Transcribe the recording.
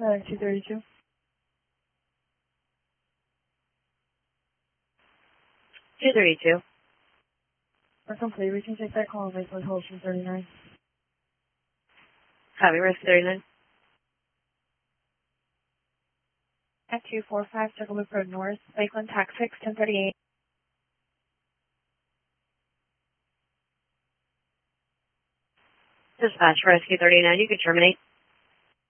232. For complete, we can take that call and wait for hold from 39. Copy, risk 39. At 245 Circle Loop Road North, Lakeland Tax 6, 1038. Dispatch, rescue 39, you can terminate.